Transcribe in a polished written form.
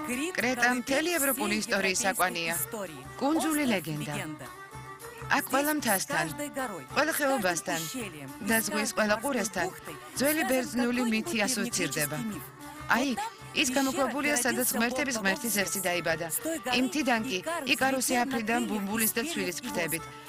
კრეტა მთელი ევროპული ისტორიის საკვანია. კუნძული ლეგენდა. აქ ყველა მთასთან, ყველა ხეობასთან და ზღვის ყველა ყურესთან ძველი ბერძნული მითი ასოცირდება. აი, ის გამოქვაბულია, სადაც ღმერთების ღმერთი ზევსი დაიბადა. იმ მთიდან კი იკაროსი აფრიდან ბუმბულის და ცვილის ფრთებით.